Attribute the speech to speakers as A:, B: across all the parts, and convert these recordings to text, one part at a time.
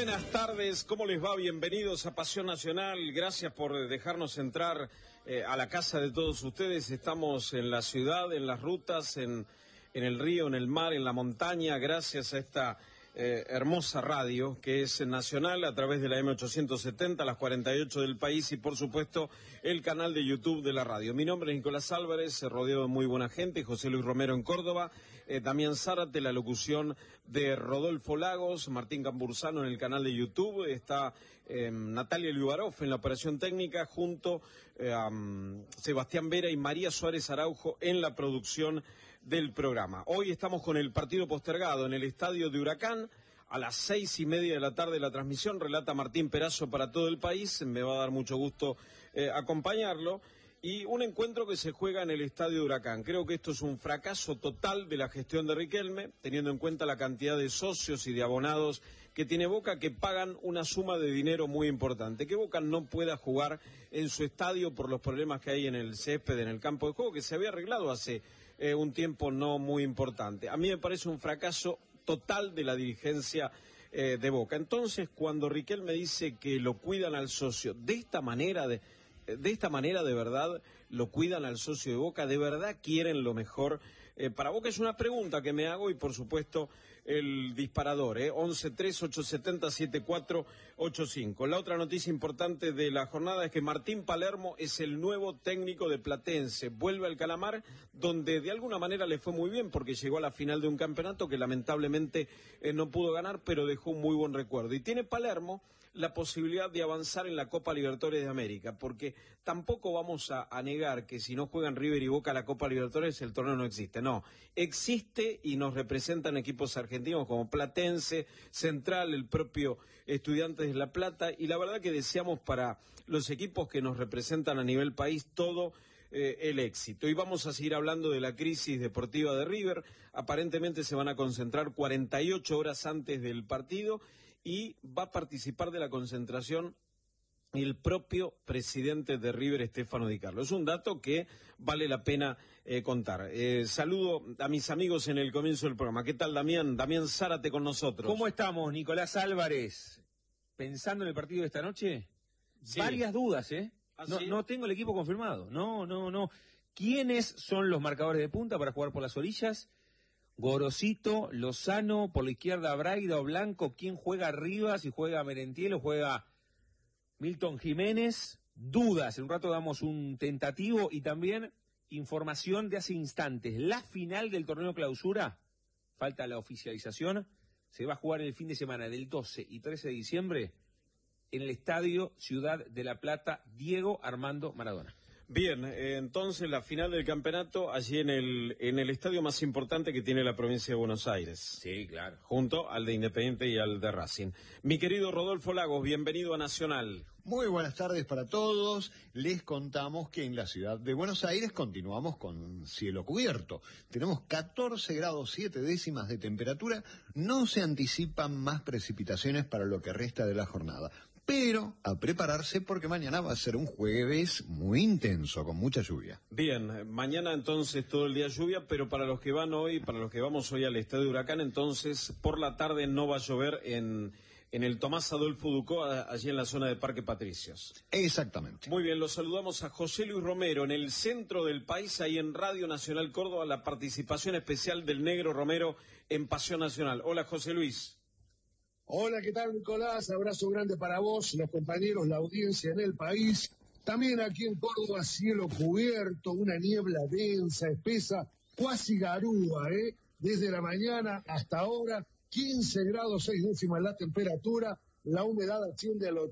A: Buenas tardes, ¿cómo les va? Bienvenidos a Pasión Nacional, gracias por dejarnos entrar a la casa de todos ustedes. Estamos en la ciudad, en las rutas, en el río, en el mar, en la montaña, gracias a esta hermosa radio que es nacional a través de la M870, las 48 del país y por supuesto el canal de YouTube de la radio. Mi nombre es Nicolás Álvarez, rodeado de muy buena gente, José Luis Romero en Córdoba, Damián Zárate, la locución de Rodolfo Lagos, Martín Cambursano en el canal de YouTube, está Natalia Liubarov en la operación técnica junto a Sebastián Vera y María Suárez Araujo en la producción del programa. Hoy estamos con el partido postergado en el estadio de Huracán. A las 6:30 de la tarde la transmisión, relata Martín Perazo para todo el país, me va a dar mucho gusto acompañarlo. Y un encuentro que se juega en el estadio de Huracán. Creo que esto es un fracaso total de la gestión de Riquelme, teniendo en cuenta la cantidad de socios y de abonados que tiene Boca, que pagan una suma de dinero muy importante. Que Boca no pueda jugar en su estadio por los problemas que hay en el césped, en el campo de juego, que se había arreglado hace un tiempo no muy importante. A mí me parece un fracaso total de la dirigencia de Boca. Entonces, cuando Riquelme dice que lo cuidan al socio de esta manera, de verdad lo cuidan al socio de Boca, de verdad quieren lo mejor para Boca. Es una pregunta que me hago y por supuesto el disparador, 11-3-870-7485. La otra noticia importante de la jornada es que Martín Palermo es el nuevo técnico de Platense. Vuelve al Calamar, donde de alguna manera le fue muy bien porque llegó a la final de un campeonato que lamentablemente no pudo ganar, pero dejó un muy buen recuerdo. Y tiene Palermo la posibilidad de avanzar en la Copa Libertadores de América, porque tampoco vamos a negar que si no juegan River y Boca la Copa Libertadores el torneo no existe. No, existe y nos representan equipos argentinos como Platense, Central, el propio Estudiantes de La Plata, y la verdad que deseamos para los equipos que nos representan a nivel país todo el éxito. Y vamos a seguir hablando de la crisis deportiva de River. Aparentemente se van a concentrar 48 horas antes del partido y va a participar de la concentración el propio presidente de River, Estefano Di Carlo. Es un dato que vale la pena contar. Saludo a mis amigos en el comienzo del programa. ¿Qué tal, Damián? Damián Zárate con nosotros.
B: ¿Cómo estamos, Nicolás Álvarez? ¿Pensando en el partido de esta noche? Sí. Varias dudas, ¿eh?
A: ¿Ah,
B: no,
A: sí?
B: no tengo el equipo confirmado. No. ¿Quiénes son los marcadores de punta para jugar por las orillas? Gorosito, Lozano, por la izquierda Braida o Blanco. ¿Quién juega arriba? Si juega Merentiel o juega Milton Jiménez. Dudas, en un rato damos un tentativo y también información de hace instantes. La final del torneo clausura, falta la oficialización, se va a jugar el fin de semana del 12 y 13 de diciembre en el Estadio Ciudad de La Plata, Diego Armando Maradona.
A: Bien, entonces la final del campeonato allí en el estadio más importante que tiene la provincia de Buenos Aires.
B: Sí, claro.
A: Junto al de Independiente y al de Racing. Mi querido Rodolfo Lagos, bienvenido a Nacional.
C: Muy buenas tardes para todos. Les contamos que en la ciudad de Buenos Aires continuamos con cielo cubierto. Tenemos 14 grados 7 décimas de temperatura. No se anticipan más precipitaciones para lo que resta de la jornada. Pero a prepararse porque mañana va a ser un jueves muy intenso, con mucha lluvia.
A: Bien, mañana entonces todo el día lluvia, pero para los que van hoy, para los que vamos hoy al Estadio Huracán, entonces por la tarde no va a llover en el Tomás Adolfo Ducó, allí en la zona de Parque Patricios.
C: Exactamente.
A: Muy bien, los saludamos a José Luis Romero en el centro del país, ahí en Radio Nacional Córdoba, la participación especial del Negro Romero en Pasión Nacional. Hola, José Luis.
D: Hola, ¿qué tal, Nicolás? Abrazo grande para vos, los compañeros, la audiencia en el país. También aquí en Córdoba, cielo cubierto, una niebla densa, espesa, cuasi garúa, Desde la mañana hasta ahora, 15 grados 6 décimas la temperatura, la humedad asciende al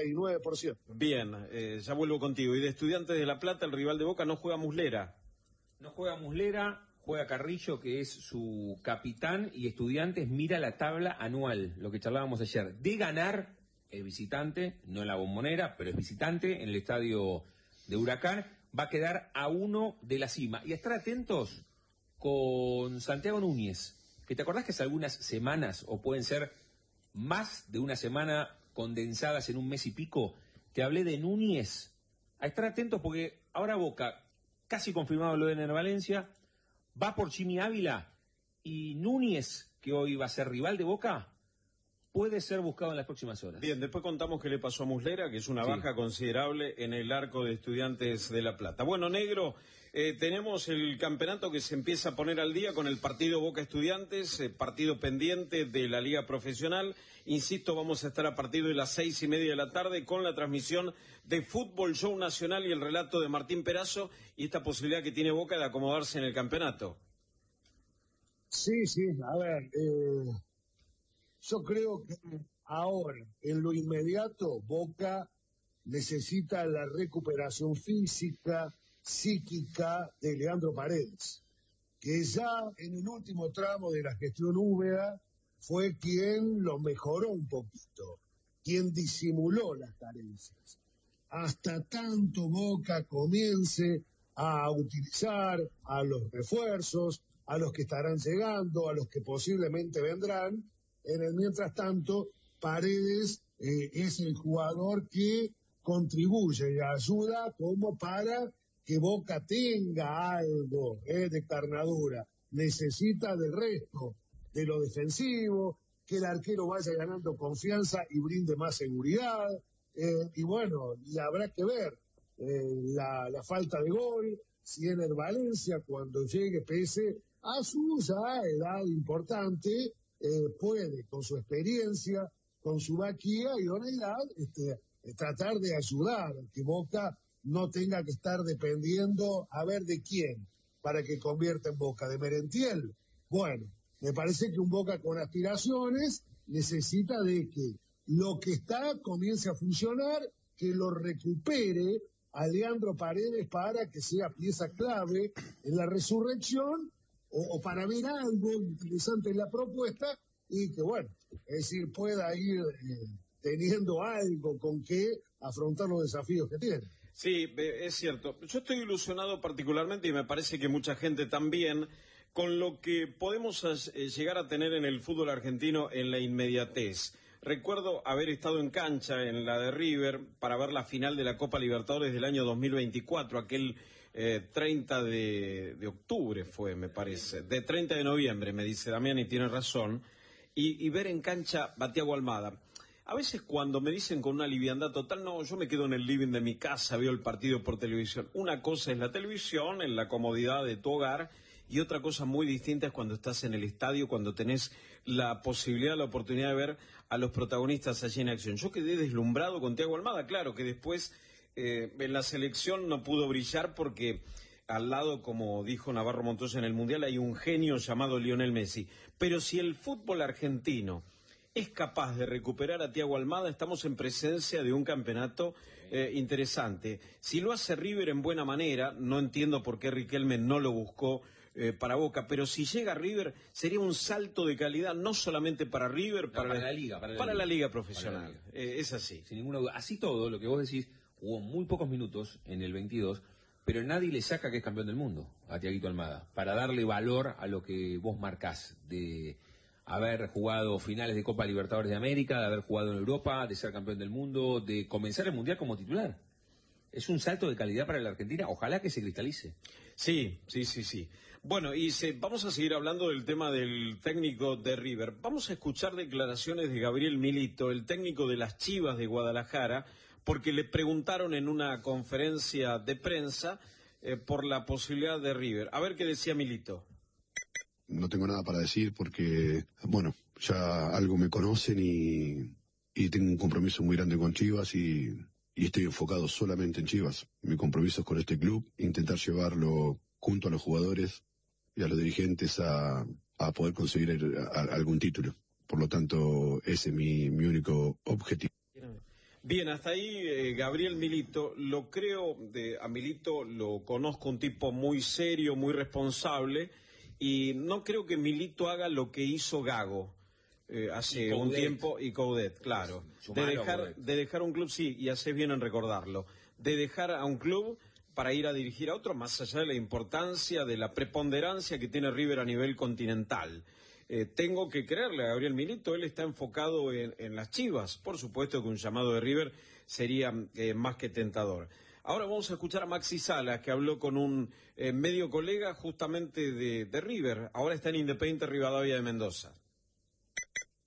D: 89%.
A: Bien, ya vuelvo contigo. Y de Estudiantes de La Plata, el rival de Boca no juega Muslera.
B: No juega Muslera. Juega Carrillo, que es su capitán, y Estudiantes mira la tabla anual, lo que charlábamos ayer. De ganar, el visitante, no en la Bombonera, pero es visitante en el estadio de Huracán, va a quedar a 1 de la cima. Y a estar atentos con Santiago Núñez, que te acordás que hace algunas semanas, o pueden ser más de una semana condensadas en un mes y pico, te hablé de Núñez. A estar atentos porque ahora Boca, casi confirmado lo de Ener Valencia, va por Jimmy Ávila y Núñez, que hoy va a ser rival de Boca, puede ser buscado en las próximas horas.
A: Bien, después contamos qué le pasó a Muslera, que es una baja considerable en el arco de Estudiantes de La Plata. Bueno, Negro, tenemos el campeonato que se empieza a poner al día con el partido Boca Estudiantes, partido pendiente de la Liga Profesional. Insisto, vamos a estar a partir de las 6:30 de la tarde con la transmisión de Fútbol Show Nacional y el relato de Martín Perazo y esta posibilidad que tiene Boca de acomodarse en el campeonato.
D: Sí, a ver, yo creo que ahora, en lo inmediato, Boca necesita la recuperación física, psíquica de Leandro Paredes, que ya en el último tramo de la gestión húmeda fue quien lo mejoró un poquito, quien disimuló las carencias. Hasta tanto Boca comience a utilizar a los refuerzos, a los que estarán llegando, a los que posiblemente vendrán. En el mientras tanto, Paredes es el jugador que contribuye y ayuda como para que Boca tenga algo de carnadura. Necesita del resto, de lo defensivo, que el arquero vaya ganando confianza y brinde más seguridad. Y bueno, y habrá que ver la falta de gol, si en el Valencia, cuando llegue, pese a su ya edad importante, puede, con su experiencia, con su vaquía y idoneidad, tratar de ayudar, que Boca no tenga que estar dependiendo a ver de quién, para que convierta en Boca, de Merentiel. Bueno, me parece que un Boca con aspiraciones necesita de que lo que está comience a funcionar, que lo recupere a Leandro Paredes para que sea pieza clave en la resurrección, o para ver algo interesante en la propuesta y que, bueno, es decir, pueda ir teniendo algo con que afrontar los desafíos que tiene.
A: Sí, es cierto. Yo estoy ilusionado particularmente y me parece que mucha gente también con lo que podemos llegar a tener en el fútbol argentino en la inmediatez. Recuerdo haber estado en cancha en la de River para ver la final de la Copa Libertadores del año 2024, aquel 30 de octubre fue, me parece, de 30 de noviembre, me dice Damián y tiene razón, y ver en cancha a Thiago Almada. A veces cuando me dicen con una liviandad total, no, yo me quedo en el living de mi casa, veo el partido por televisión. Una cosa es la televisión, en la comodidad de tu hogar, y otra cosa muy distinta es cuando estás en el estadio, cuando tenés la posibilidad, la oportunidad de ver a los protagonistas allí en acción. Yo quedé deslumbrado con Thiago Almada, claro que después en la selección no pudo brillar porque al lado, como dijo Navarro Montoya en el Mundial, hay un genio llamado Lionel Messi. Pero si el fútbol argentino es capaz de recuperar a Thiago Almada, estamos en presencia de un campeonato interesante. Si lo hace River en buena manera, no entiendo por qué Riquelme no lo buscó para Boca, pero si llega River sería un salto de calidad no solamente para River, para la liga profesional. Es así.
B: Sin ninguna duda. Así todo, lo que vos decís, jugó muy pocos minutos en el 22, pero nadie le saca que es campeón del mundo a Thiaguito Almada, para darle valor a lo que vos marcás, de haber jugado finales de Copa Libertadores de América, de haber jugado en Europa, de ser campeón del mundo, de comenzar el Mundial como titular. Es un salto de calidad para la Argentina, ojalá que se cristalice.
A: Sí. Bueno, y vamos a seguir hablando del tema del técnico de River. Vamos a escuchar declaraciones de Gabriel Milito, el técnico de las Chivas de Guadalajara, porque le preguntaron en una conferencia de prensa por la posibilidad de River. A ver qué decía Milito.
E: No tengo nada para decir porque, bueno, ya algo me conocen y tengo un compromiso muy grande con Chivas y estoy enfocado solamente en Chivas. Mi compromiso es con este club, intentar llevarlo junto a los jugadores y a los dirigentes a poder conseguir algún título. Por lo tanto, ese es mi único objetivo.
A: Bien, hasta ahí Gabriel Milito. A Milito lo conozco, un tipo muy serio, muy responsable, y no creo que Milito haga lo que hizo Gago hace un tiempo, y Coudet, claro. De dejar un club, sí, y haces bien en recordarlo, de dejar a un club para ir a dirigir a otro, más allá de la importancia, de la preponderancia que tiene River a nivel continental. Tengo que creerle a Gabriel Milito, él está enfocado en las Chivas. Por supuesto que un llamado de River sería más que tentador. Ahora vamos a escuchar a Maxi Salas, que habló con un medio colega justamente de River. Ahora está en Independiente Rivadavia de Mendoza.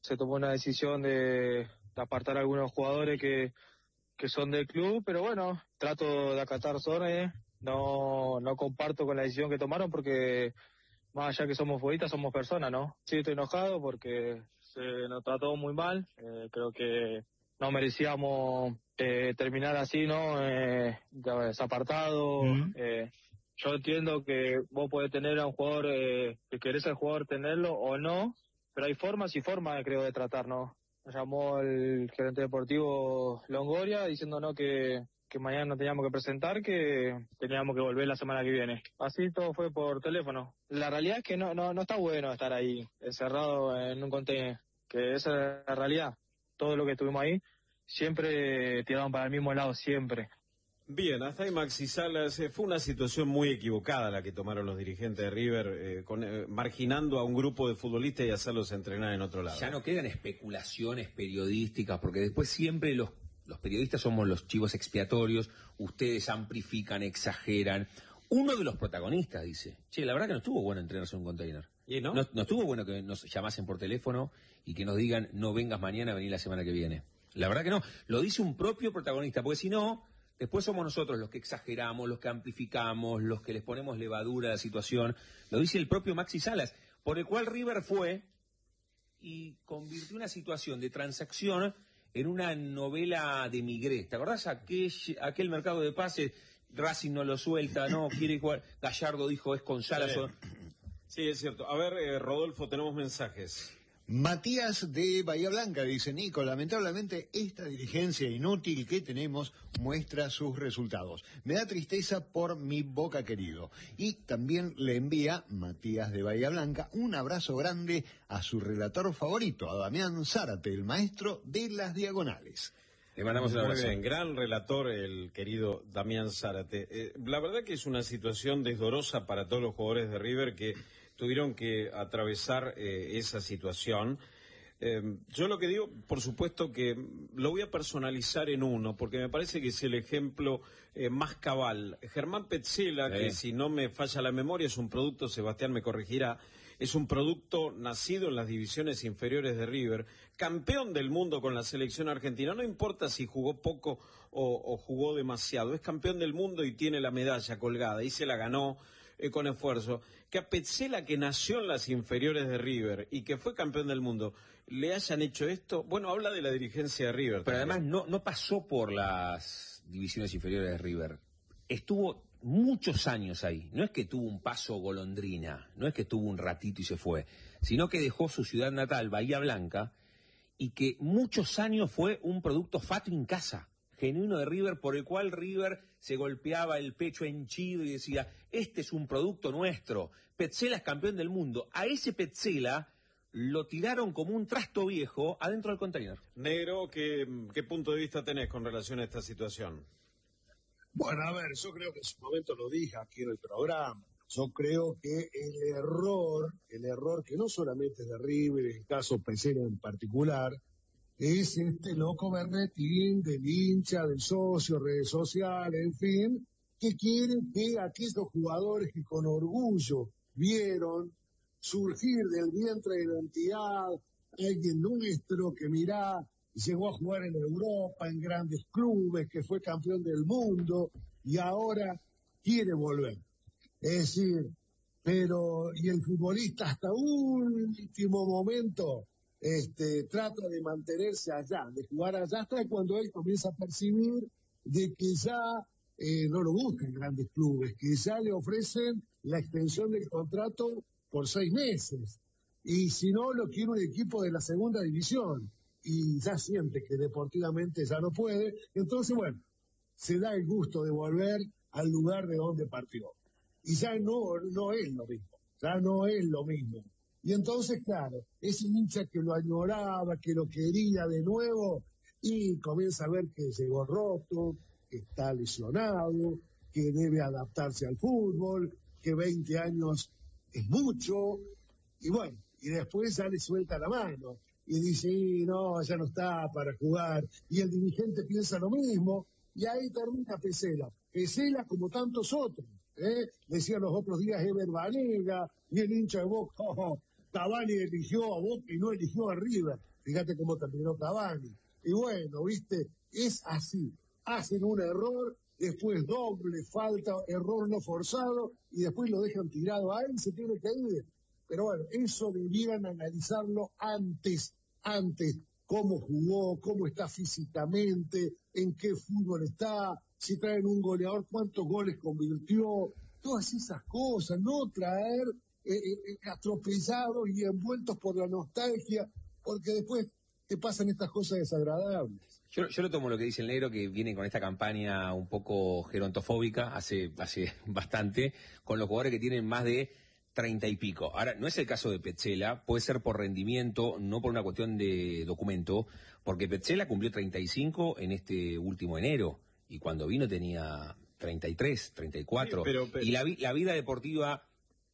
F: Se tomó una decisión de apartar a algunos jugadores que son del club, pero bueno, trato de acatar órdenes, no comparto con la decisión que tomaron porque más allá que somos futbolistas, somos personas, ¿no? Sí, estoy enojado porque se nos trató muy mal, creo que no merecíamos terminar así, ¿no? Desapartado. Yo entiendo que vos podés tener a un jugador, que querés al jugador tenerlo o no, pero hay formas y formas, creo, de tratar, ¿no? Nos llamó el gerente deportivo Longoria diciéndonos que mañana no teníamos que presentar, que teníamos que volver la semana que viene. Así todo fue por teléfono. La realidad es que no está bueno estar ahí, encerrado en un container, que esa es la realidad. Todo lo que estuvimos ahí, siempre tiraban para el mismo lado, siempre.
A: Bien, hasta ahí Maxi Salas. Fue una situación muy equivocada la que tomaron los dirigentes de River, marginando a un grupo de futbolistas y hacerlos entrenar en otro lado.
B: Ya no quedan especulaciones periodísticas, porque después siempre los periodistas somos los chivos expiatorios, ustedes amplifican, exageran. Uno de los protagonistas dice, che, la verdad que no estuvo bueno entrenarse en un container.
A: ¿Y no?
B: No estuvo bueno que nos llamasen por teléfono y que nos digan, no vengas mañana, vení la semana que viene. La verdad que no. Lo dice un propio protagonista, porque si no, después somos nosotros los que exageramos, los que amplificamos, los que les ponemos levadura a la situación. Lo dice el propio Maxi Salas, por el cual River fue y convirtió una situación de transacción en una novela de Migré. ¿Te acordás aquel mercado de pases? Racing no lo suelta, no quiere jugar. Gallardo dijo, es con Salas.
A: Sí, es cierto. A ver, Rodolfo, tenemos mensajes.
C: Matías de Bahía Blanca dice, Nico, lamentablemente esta dirigencia inútil que tenemos muestra sus resultados. Me da tristeza por mi Boca querido. Y también le envía, Matías de Bahía Blanca, un abrazo grande a su relator favorito, a Damián Zárate, el maestro de las diagonales.
B: Le mandamos un abrazo.
A: Muy bien, gran relator el querido Damián Zárate. La verdad que es una situación desdorosa para todos los jugadores de River que tuvieron que atravesar esa situación. Yo lo que digo, por supuesto que lo voy a personalizar en uno, porque me parece que es el ejemplo más cabal. Germán Petzela, que si no me falla la memoria, es un producto, Sebastián me corregirá, es un producto nacido en las divisiones inferiores de River, campeón del mundo con la selección argentina, no importa si jugó poco o jugó demasiado, es campeón del mundo y tiene la medalla colgada, y se la ganó con esfuerzo. Que a Petzela, que nació en las inferiores de River y que fue campeón del mundo, le hayan hecho esto, bueno, habla de la dirigencia de River.
B: Pero
A: también.
B: además no pasó por las divisiones inferiores de River. Estuvo muchos años ahí. No es que tuvo un paso golondrina, no es que tuvo un ratito y se fue, sino que dejó su ciudad natal, Bahía Blanca, y que muchos años fue un producto fato en casa, genuino de River, por el cual River se golpeaba el pecho henchido y decía, este es un producto nuestro, Petzela es campeón del mundo. A ese Petzela lo tiraron como un trasto viejo adentro del container.
A: Negro, ¿qué punto de vista tenés con relación a esta situación?
D: Bueno, a ver, yo creo que en su momento lo dije aquí en el programa. Yo creo que el error que no solamente es de River, en el caso Petzela en particular, es este loco berretín del hincha, del socio, redes sociales, en fin, que quieren que aquellos jugadores que con orgullo vieron surgir del vientre de la entidad, alguien nuestro que mirá, llegó a jugar en Europa, en grandes clubes, que fue campeón del mundo y ahora quiere volver. Es decir, y el futbolista hasta último momento trata de mantenerse allá, de jugar allá, hasta cuando él comienza a percibir de que ya no lo buscan grandes clubes, que ya le ofrecen la extensión del contrato por 6 meses, y si no, lo quiere un equipo de la segunda división, y ya siente que deportivamente ya no puede, entonces bueno, se da el gusto de volver al lugar de donde partió, y ya no es lo mismo, ya no es lo mismo. Y entonces, claro, ese hincha que lo añoraba, que lo quería de nuevo, y comienza a ver que llegó roto, que está lesionado, que debe adaptarse al fútbol, que 20 años es mucho, y bueno, y después ya le suelta la mano, y dice, no, ya no está para jugar, y el dirigente piensa lo mismo, y ahí termina Petzela. Petzela como tantos otros, decía los otros días Ever Banega, y el hincha de Boca, Cavani eligió a Boca y no eligió a River. fíjate cómo terminó Cavani. Y bueno, viste, es así, hacen un error, después doble falta, error no forzado, y después lo dejan tirado a él, se tiene que ir. Pero bueno, eso debieran analizarlo antes, cómo jugó, cómo está físicamente, en qué fútbol está, si traen un goleador, cuántos goles convirtió, todas esas cosas, no traer atropellados y envueltos por la nostalgia, porque después te pasan estas cosas desagradables.
B: Yo lo tomo lo que dice el negro, que viene con esta campaña un poco gerontofóbica hace bastante, con los jugadores que tienen más de 30 y pico. Ahora, no es el caso de Petzela, puede ser por rendimiento, no por una cuestión de documento, porque Petzela cumplió 35 en este último enero, y cuando vino tenía 33, 34, sí, pero... y la vida deportiva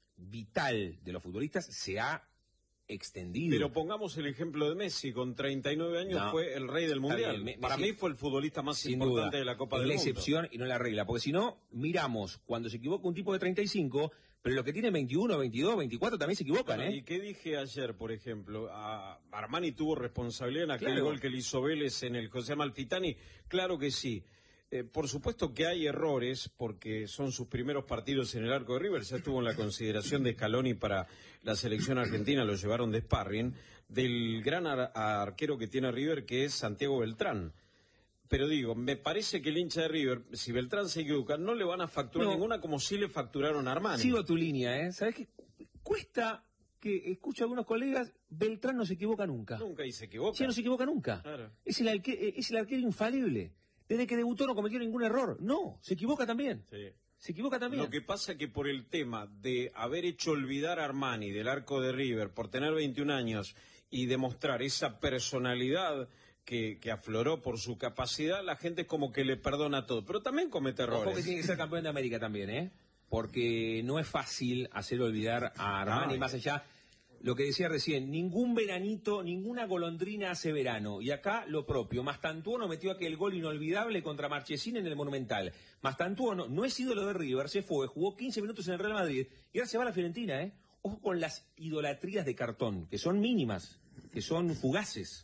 B: vital de los futbolistas se ha extendido.
A: Pero pongamos el ejemplo de Messi, con 39 años fue el rey del Mundial. Bien, Para mí fue el futbolista más importante de la Copa del Mundo.
B: Es la excepción y no la regla, porque si no, miramos, cuando se equivoca un tipo de 35, pero los que tienen 21, 22, 24 también se equivocan,
A: bueno, ¿Y qué dije ayer, por ejemplo? Armani tuvo responsabilidad en aquel gol que le hizo Vélez en el José Amalfitani. Claro que sí. Por supuesto que hay errores, porque son sus primeros partidos en el arco de River. Ya estuvo en la consideración de Scaloni para la selección argentina, lo llevaron de sparring, del gran arquero que tiene River, que es Santiago Beltrán. Pero digo, me parece que el hincha de River, si Beltrán se equivoca, no le van a facturar ninguna como si le facturaron a Armani.
B: Sigo tu línea, ¿eh? ¿Sabés qué? Cuesta que escucho a algunos colegas, Beltrán no se equivoca nunca.
A: Nunca, y se equivoca.
B: Sí, no se equivoca nunca.
A: Claro.
B: Es el arquero infalible. Desde que debutó no cometió ningún error. No, se equivoca también.
A: Sí.
B: Se equivoca también.
A: Lo que pasa es que por el tema de haber hecho olvidar a Armani del arco de River, por tener 21 años y demostrar esa personalidad que afloró por su capacidad, la gente como que le perdona todo. Pero también comete errores.
B: Ojo que tiene que ser campeón de América también, ¿eh? Porque no es fácil hacer olvidar a Armani, más allá... Lo que decía recién, ningún veranito, ninguna golondrina hace verano. Y acá lo propio. Mastantuono metió aquel gol inolvidable contra Marchesín en el Monumental. Mastantuono no es ídolo de River, se fue, jugó 15 minutos en el Real Madrid y ahora se va a la Fiorentina, ¿eh? Ojo con las idolatrías de cartón, que son mínimas, que son fugaces.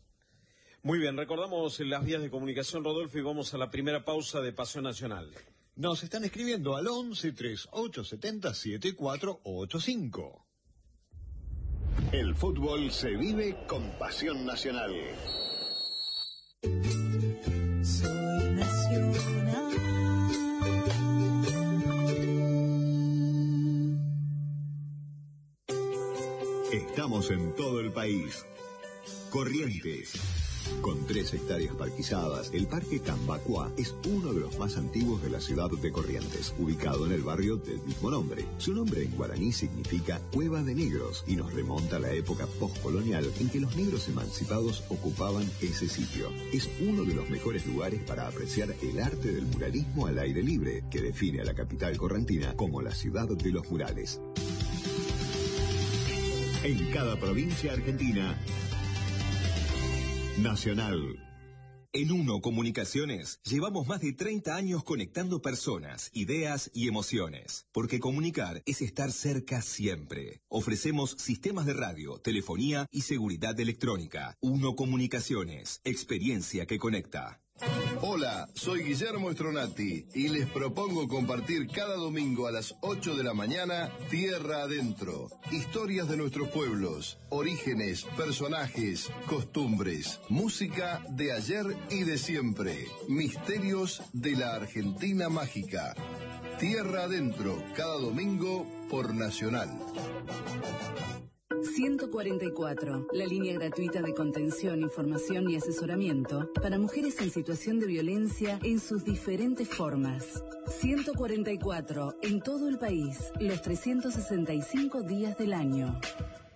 A: Muy bien, recordamos las vías de comunicación, Rodolfo, y vamos a la primera pausa de Pasión Nacional.
C: Nos están escribiendo al 11 3870 7485. El fútbol se vive con Pasión Nacional.
G: Soy nacional.
C: Estamos en todo el país. Corrientes. Con 3 hectáreas parquizadas, el Parque Cambacuá es uno de los más antiguos de la ciudad de Corrientes, ubicado en el barrio del mismo nombre. Su nombre en guaraní significa Cueva de Negros y nos remonta a la época postcolonial en que los negros emancipados ocupaban ese sitio. Es uno de los mejores lugares para apreciar el arte del muralismo al aire libre, que define a la capital correntina como la ciudad de los murales. En cada provincia argentina, Nacional.
H: En Uno Comunicaciones llevamos más de 30 años conectando personas, ideas y emociones. Porque comunicar es estar cerca siempre. Ofrecemos sistemas de radio, telefonía y seguridad electrónica. Uno Comunicaciones, experiencia que conecta.
I: Hola, soy Guillermo Stronati y les propongo compartir cada domingo a las 8 de la mañana Tierra Adentro. Historias de nuestros pueblos, orígenes, personajes, costumbres, música de ayer y de siempre, misterios de la Argentina mágica. Tierra Adentro, cada domingo por Nacional.
J: 144, la línea gratuita de contención, información y asesoramiento para mujeres en situación de violencia en sus diferentes formas. 144, en todo el país, los 365 días del año.